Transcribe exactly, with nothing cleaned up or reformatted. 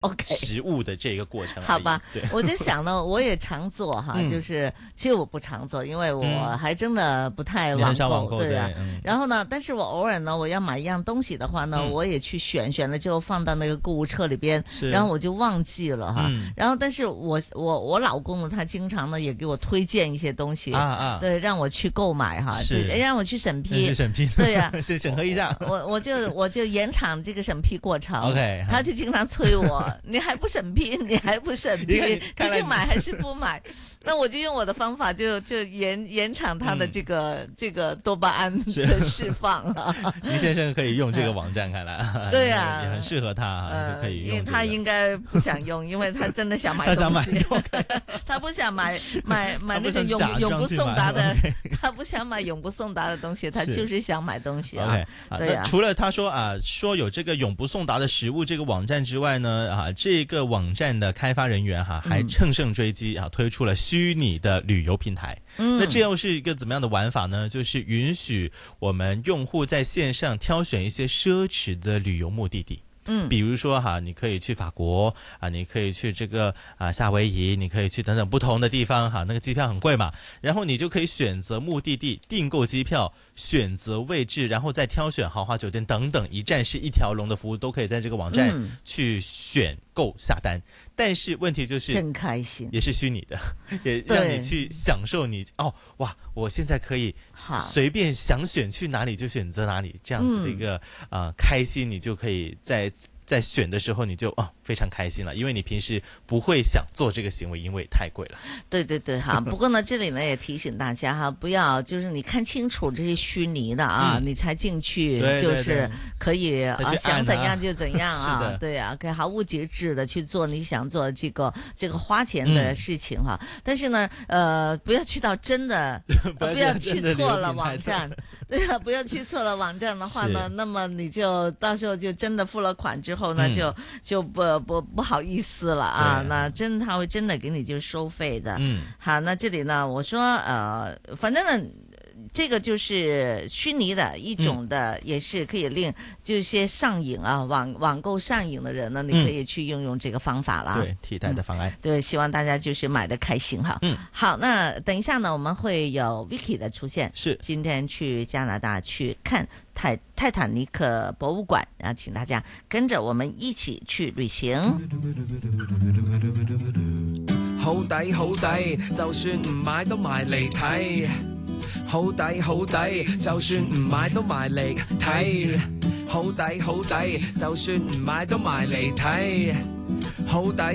OK 食物的这个过程而已。 好吧， 对， 我就想呢，我也常做哈， 嗯就是其实我不常做，因为我嗯还真的不太你网很少网购对啊。 嗯然后呢，但是我偶尔呢，我要买一样东西的话呢， 嗯我也去选，选了之后放到那个购物车里边， 是然后我就忘记了哈。 嗯然后，但是我我我老公呢，他经常呢也给我推荐一些东西， 啊啊， 对，让我去购买哈， 是就让我去审那批去。审批， 对呀先审核一下。 我我就我就延长这个审批过程 OK， 他就经常催我，你还不审批，你还不审你看批， 看来究竟买还是不买？那我就用我的方法就，就延延长他的这个、嗯、这个多巴胺的释放了。 倪先生可以用这个网站，看来对呀、啊， 也很适合他， 呃、 就可以用、这个。 因为他应该不想用，因为他真的想买东西， 他想买他不想买买买那种永永不送达的，他不想买永不送达的东西，他就是想买东西啊。 OK， 啊对啊。 除了他说啊说有这个永不送达的食物这个网站之外呢，啊这个网站的开发人员哈、啊、还乘胜追击啊推出了虚拟的旅游平台。嗯，那这又是一个怎么样的玩法呢？就是允许我们用户在线上挑选一些奢侈的旅游目的地。嗯，比如说哈，你可以去法国啊，你可以去这个啊夏威夷，你可以去等等不同的地方哈，那个机票很贵嘛，然后你就可以选择目的地，订购机票，选择位置，然后再挑选豪华酒店等等，一站式一条龙的服务都可以在这个网站去选购下单。嗯，但是问题就是真开心， 也是虚拟的，也让你去享受你哦哇，我现在可以随便想选去哪里就选择哪里，这样子的一个啊、嗯呃、开心，你就可以在在选的时候你就哦非常开心了，因为你平时不会想做这个行为，因为太贵了。 对对对哈，不过呢这里呢也提醒大家哈，不要就是你看清楚这些虚拟的啊，嗯、你才进去， 对对对， 就是可以啊想怎样就怎样啊， 对啊，可以毫无节制的去做你想做的这个这个花钱的事情哈。嗯、但是呢，呃，不要去到真的，不要去错了网站，对啊，不要去错了网站的话呢，那么你就到时候就真的付了款之后。后呢，嗯、就就不不不好意思了啊！那真的他会真的给你就收费的。嗯，好，那这里呢，我说呃，反正呢，这个就是虚拟的一种的，嗯、也是可以令这些上瘾啊网网购上瘾的人呢，你可以去用用这个方法啦。 对，替代的方案。嗯、 对，希望大家就是买的开心哈。嗯，好，那等一下呢，我们会有 Vicky 的出现， 是今天去加拿大去看。泰泰坦尼克博物館啊，請大家跟着我們一起去旅行。 好抵好抵，就算唔買都埋嚟睇。好抵好抵，就算唔買都埋嚟睇。好抵好抵，就算唔買都埋嚟睇。好抵。